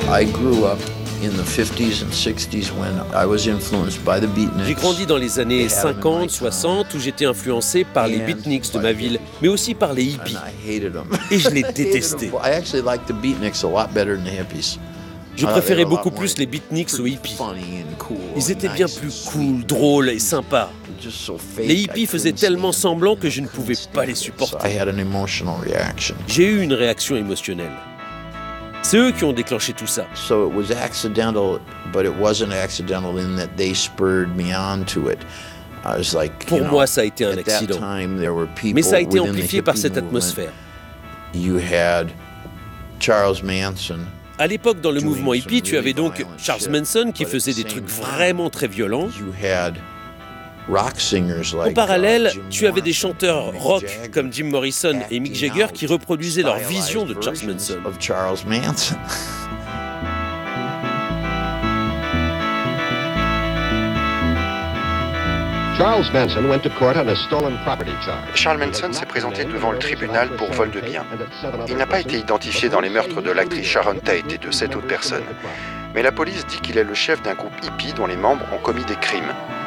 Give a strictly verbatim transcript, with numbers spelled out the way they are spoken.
I grew up in the fifties and sixties when I was influenced by the beatniks. J'ai grandi dans les années cinquante, soixante où j'étais influencé par les beatniks de ma ville, mais aussi par les hippies. Et je les détestais. I actually liked the beatniks a lot better than the hippies. Je préférais beaucoup plus les beatniks aux hippies. Ils étaient bien plus cool, drôles et sympas. Les hippies faisaient tellement semblant que je ne pouvais pas les supporter. J'ai eu une réaction émotionnelle. C'est eux qui ont déclenché tout ça. So it was accidental, but it wasn't accidental in that they spurred me on to it. I was like, Pour you know, moi, ça a été un at that accident. time, there were people Mais ça a été within the amplifié par hippie cette movement. atmosphère. You had Charles Manson. À l'époque, dans le mouvement hippie, tu avais donc Charles Manson qui faisait des trucs vraiment très violents. You had rock singers like, En parallèle, uh, Jim tu avais des Morrison, chanteurs Mick rock Jagger, comme Jim Morrison et Mick acting Jagger out qui reproduisaient leur stylized vision de Charles versions Manson. of Charles Manson. Charles Manson went to court on a stolen property charge. Charles Manson s'est présenté devant le tribunal pour vol de biens. Il n'a pas été identifié dans les meurtres de l'actrice Sharon Tate et de sept autres personnes. Mais la police dit qu'il est le chef d'un groupe hippie dont les membres ont commis des crimes.